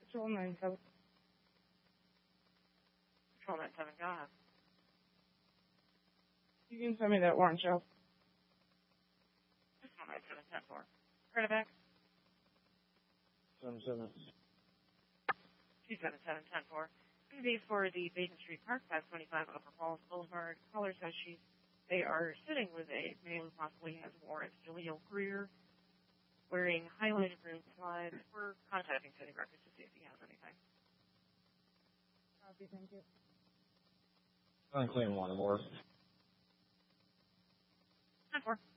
Patrol 97. Patrol 97, go ahead. You can send me that warrant, Joe. Patrol 97, 10-4. Credit back. 77. 277, 10-4. Going to be for the Basin Street Park, 525 Upper Falls Boulevard. Caller says they are sitting with a man who possibly has warrants. Jaleel Greer, wearing highlighted green slides. We're contacting city records to see if he has anything. Copy, thank you. Unclean water more. 10-4.